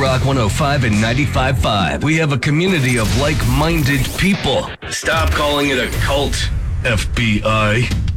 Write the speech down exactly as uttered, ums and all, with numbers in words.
Rock one oh five and ninety-five point five. We have a community of like-minded people. Stop calling it a cult, F B I.